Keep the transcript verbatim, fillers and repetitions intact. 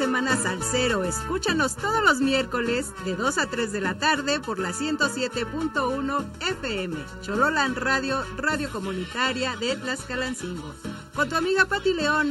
semana salsero. Escúchanos todos los miércoles de dos a tres de la tarde por la ciento siete punto uno F M. Chololan Radio, radio comunitaria de Tlaxcalancingo. Con tu amiga Pati León.